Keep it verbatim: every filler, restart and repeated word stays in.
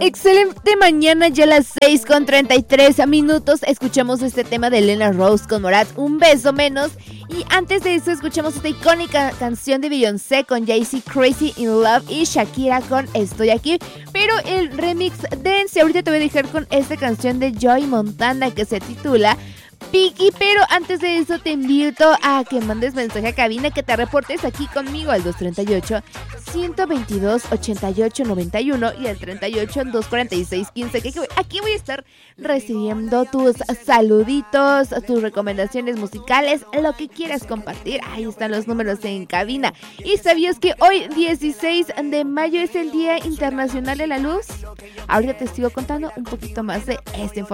Excelente mañana, ya a las seis con treinta y tres minutos. Escuchamos este tema de Lena Rose con Morat, Un beso menos. Y antes de eso escuchamos esta icónica canción de Beyoncé con Jay-Z, Crazy in Love, y Shakira con Estoy aquí. Pero el remix dance, ahorita te voy a dejar con esta canción de Joey Montana que se titula Piki, pero antes de eso te invito a que mandes mensaje a cabina, que te reportes aquí conmigo al dos treinta y ocho, ciento veintidós, ochenta y ocho, noventa y uno y al treinta y ocho, doscientos cuarenta y seis, quince, que aquí voy a estar recibiendo tus saluditos, tus recomendaciones musicales, lo que quieras compartir. Ahí están los números en cabina. ¿Y sabías que hoy dieciséis de mayo es el Día Internacional de la Luz? Ahorita te sigo contando un poquito más de esta información.